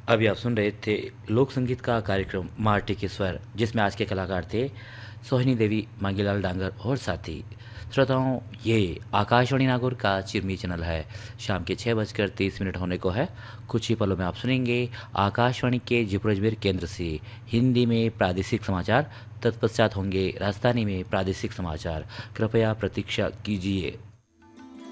अभी आप सुन रहे थे लोक संगीत का कार्यक्रम माटी के स्वर, जिसमें आज के कलाकार थे सोहिनी देवी, मांगीलाल डांगर और साथी। श्रोताओं, ये आकाशवाणी नागौर का चिरमी चैनल है। शाम के 6:30 होने को है। कुछ ही पलों में आप सुनेंगे आकाशवाणी के जयपुर अजमेर केंद्र से हिंदी में प्रादेशिक समाचार। तत्पश्चात होंगे राजधानी में प्रादेशिक समाचार। कृपया प्रतीक्षा कीजिए।